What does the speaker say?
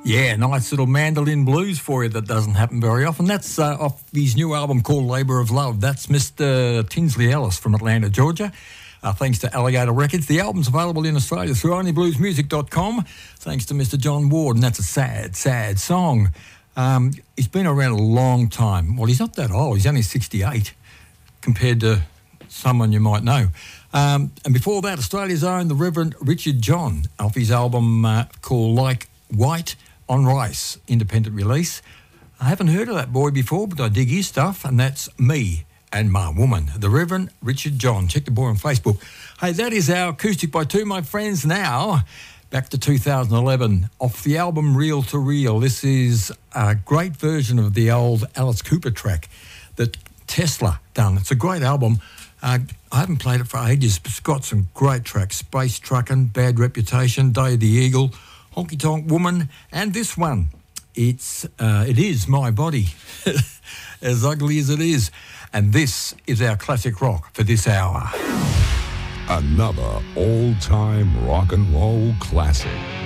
Yeah, nice little mandolin blues for you that doesn't happen very often. That's off his new album called Labour of Love. That's Mr. Tinsley Ellis from Atlanta, Georgia. Thanks to Alligator Records. The album's available in Australia through onlybluesmusic.com. Thanks to Mr. John Ward, and that's a sad, sad song. He's been around a long time. Well, he's not that old. He's only 68 compared to someone you might know. And before that, Australia's own, the Reverend Richard John, off his album called Like White on Rice, independent release. I haven't heard of that boy before, but I dig his stuff, and that's Me and My Woman, the Reverend Richard John. Check the boy on Facebook. Hey, that is our Acoustic by Two, my friends. Now, back to 2011, off the album Reel to Reel. This is a great version of the old Alice Cooper track that Tesla done. It's a great album. I haven't played it for ages, but it's got some great tracks. Space Truckin', Bad Reputation, Day of the Eagle, Honky Tonk Woman, and this one. It is My Body, as ugly as it is. And this is our classic rock for this hour. Another all-time rock and roll classic.